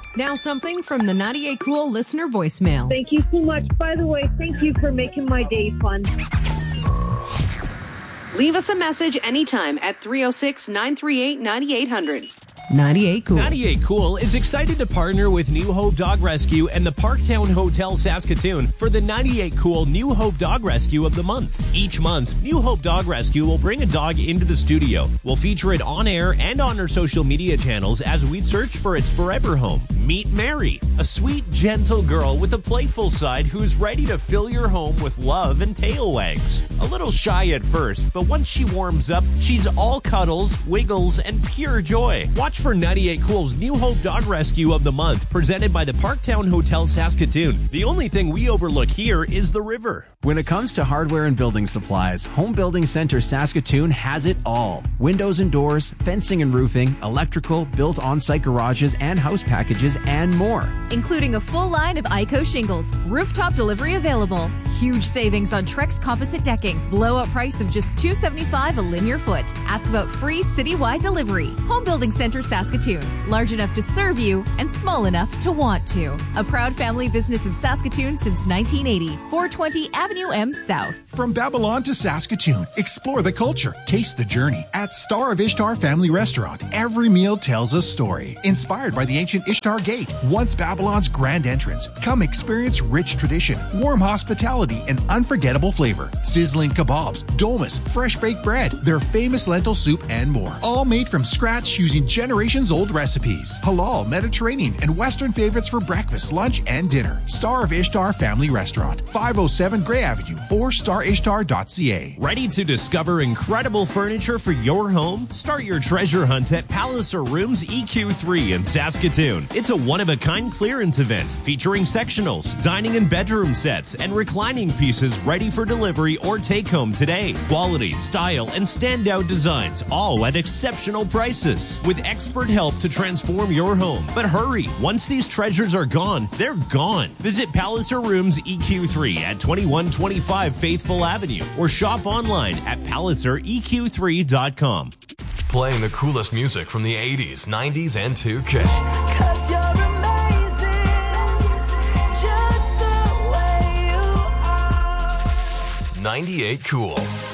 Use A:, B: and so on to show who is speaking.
A: Now something from the 98 Cool listener voicemail.
B: Thank you so much. By the way, thank you for making my day fun.
A: Leave us a message anytime at 306-938-9800. 98 Cool.
C: 98 Cool is excited to partner with New Hope Dog Rescue and the Parktown Hotel Saskatoon for the 98 Cool New Hope Dog Rescue of the Month. Each month, New Hope Dog Rescue will bring a dog into the studio. We'll feature it on air and on our social media channels as we search for its forever home. Meet Mary, a sweet, gentle girl with a playful side who's ready to fill your home with love and tail wags. A little shy at first, but once she warms up, she's all cuddles, wiggles, and pure joy. Watch for 98 Cool's New Hope Dog Rescue of the Month, presented by the Parktown Hotel Saskatoon. The only thing we overlook here is the river.
D: When it comes to hardware and building supplies, Home Building Center Saskatoon has it all. Windows and doors, fencing and roofing, electrical, built on-site garages and house packages, and more.
E: Including a full line of ICO shingles, rooftop delivery available, huge savings on Trex composite decking, blowout price of just $275 a linear foot. Ask about free citywide delivery. Home Building Center Saskatoon, large enough to serve you and small enough to want to. A proud family business in Saskatoon since 1980. 420 Avenue M South.
F: From Babylon to Saskatoon, explore the culture, taste the journey. At Star of Ishtar Family Restaurant, every meal tells a story. Inspired by the ancient Ishtar Gate, once Babylon's grand entrance. Come experience rich tradition, warm hospitality, and unforgettable flavor. Sizzling kebabs, domus, fresh baked bread, their famous lentil soup, and more. All made from scratch using generations-old recipes. Halal, Mediterranean, and Western favorites for breakfast, lunch, and dinner. Star of Ishtar Family Restaurant, 507 Gray Avenue, or starishtar.ca.
C: Ready to discover incredible furniture for your home? Start your treasure hunt at Palliser Rooms EQ3 in Saskatoon. It's a one-of-a-kind clearance event featuring sectionals, dining and bedroom sets, and reclining pieces ready for delivery or take home today. Quality, style, and standout designs, all at exceptional prices, with expert help to transform your home. But hurry, once these treasures are gone, they're gone. Visit Palliser Rooms EQ3 at 2125 Faithful Avenue or shop online at pallisereq3.com.
G: Playing the coolest music from the 80s, 90s, and 2K.
H: 'Cause you're amazing, just the way you are.
G: 98 Cool.